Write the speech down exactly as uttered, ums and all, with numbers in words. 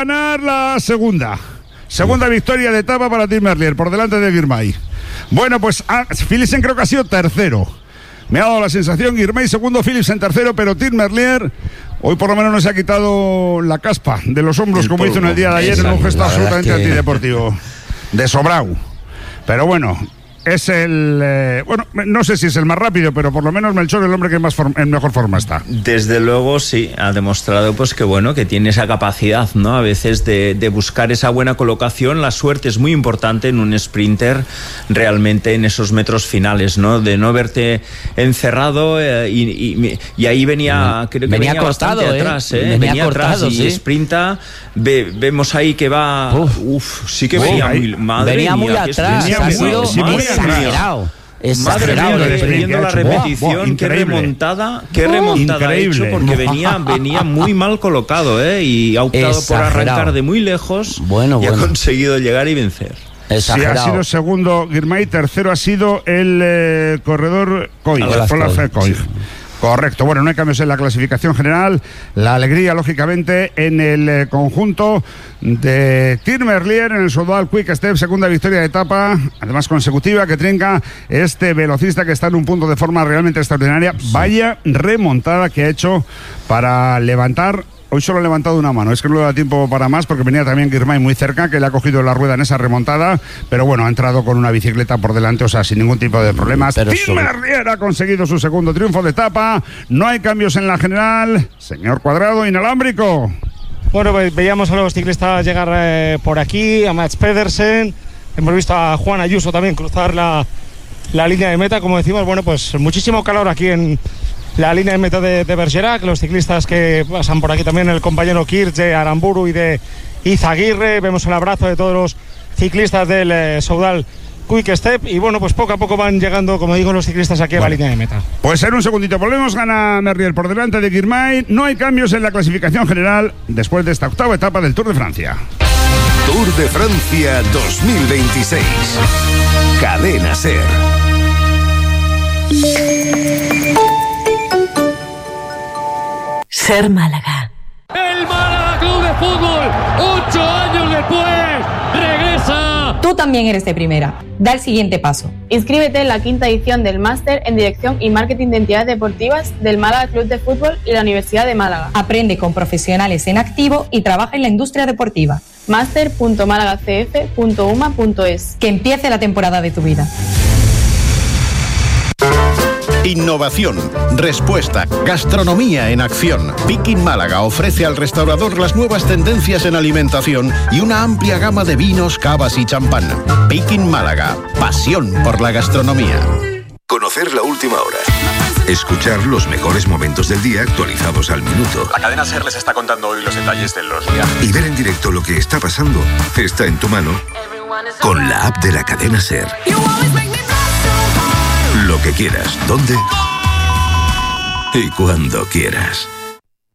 Ganar la segunda. Segunda victoria de etapa para Tim Merlier, por delante de Girmay. Bueno, pues ah, Philipsen creo que ha sido tercero. Me ha dado la sensación, Girmay segundo, Philipsen tercero, pero Tim Merlier hoy por lo menos no se ha quitado la caspa de los hombros, el como polvo. Hizo en el día de ayer, exacto, en un gesto absolutamente que... antideportivo. De sobrao. Pero bueno, es el... Eh, bueno, no sé si es el más rápido, pero por lo menos Melchor es el hombre que más form- en mejor forma está. Desde luego, sí, ha demostrado pues que bueno, que tiene esa capacidad, ¿no? A veces de, de buscar esa buena colocación. La suerte es muy importante en un sprinter, realmente en esos metros finales, ¿no? De no verte encerrado eh, y, y, y ahí venía, creo que venía, venía cortado, bastante ¿eh? atrás, ¿eh? Venía, venía cortado, atrás y sí. sprinta. Ve, vemos ahí que va... Uf, uf sí que uf, venía ahí, muy... Madre venía mía, muy atrás, venía ha muy, sido sí, muy exagerado. Exagerado, Madre mía, viendo la repetición, buah, buah, qué remontada, qué oh, remontada ha hecho, increíble. porque venía, venía muy mal colocado, ¿eh? Y ha optado exagerado. por arrancar de muy lejos bueno, y bueno. ha conseguido llegar y vencer. Exagerado. Sí, ha sido segundo Girmay, tercero ha sido el eh, corredor Koig, Olaf Koig. Sí. Correcto, bueno, no hay cambios en la clasificación general. La alegría, lógicamente, en el eh, conjunto de Tim Merlier en el Soudal Quick Step, segunda victoria de etapa, además consecutiva, que trinca este velocista que está en un punto de forma realmente extraordinaria. Sí. Vaya remontada que ha hecho para levantar. Hoy solo ha levantado una mano, es que no le da tiempo para más porque venía también Girmay muy cerca, que le ha cogido la rueda en esa remontada, pero bueno, ha entrado con una bicicleta por delante, o sea, sin ningún tipo de problemas. Tim sobre... Merlier ha conseguido su segundo triunfo de etapa, no hay cambios en la general. Señor Cuadrado, inalámbrico. Bueno, pues veíamos a los ciclistas llegar eh, por aquí, a Mats Pedersen, hemos visto a Juan Ayuso también cruzar la, la línea de meta, como decimos, bueno, pues muchísimo calor aquí en la línea de meta de, de Bergerac, los ciclistas que pasan por aquí también, el compañero Kirch de Aramburu y de Izaguirre, vemos el abrazo de todos los ciclistas del eh, Soudal Quick Step y bueno, pues poco a poco van llegando, como digo, los ciclistas aquí bueno, a la línea de meta. Pues en un segundito volvemos, gana Merlier por delante de Girmay, no hay cambios en la clasificación general después de esta octava etapa del Tour de Francia. Tour de Francia dos mil veintiséis. Cadena SER. SER Málaga. El Málaga Club de Fútbol, ocho años después, regresa. Tú también eres de primera. Da el siguiente paso. Inscríbete en la quinta edición del Máster en Dirección y Marketing de Entidades Deportivas del Málaga Club de Fútbol y la Universidad de Málaga. Aprende con profesionales en activo y trabaja en la industria deportiva. máster punto málaga c f punto u m a punto e s. Que empiece la temporada de tu vida. Innovación, respuesta, gastronomía en acción. Picking Málaga ofrece al restaurador las nuevas tendencias en alimentación y una amplia gama de vinos, cavas y champán. Picking Málaga, pasión por la gastronomía. Conocer la última hora. Escuchar los mejores momentos del día actualizados al minuto. La cadena SER les está contando hoy los detalles de los viajes. Y ver en directo lo que está pasando está en tu mano con la app de la cadena SER. Lo que quieras, dónde y cuando quieras.